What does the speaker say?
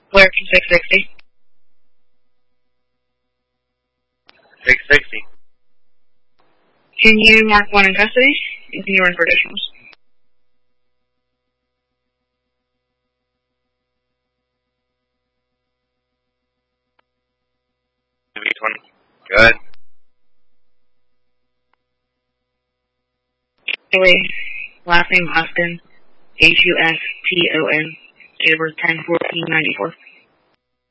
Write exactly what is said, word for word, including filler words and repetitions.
American six sixty. six sixty. Can you mark one in custody? And can you run for additionals? V twenty. Good. Haley, last name Huston, H U S T O N, date of birth ten fourteen ninety-four.